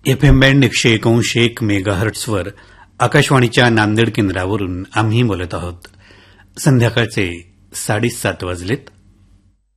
FM band 101.1 मेगाहर्ट्झवर आकाशवाणीच्या नांदेड केंद्रावरून आम्ही बोलत आहोत. संध्याकाळचे 7:30 वाजलेत.